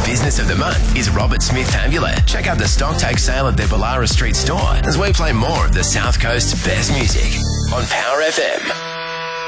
Business of the Month is Robert Smith Amulet. Check out the stock take sale at their Ballara Street store as we play more of the South Coast's best music on Power FM.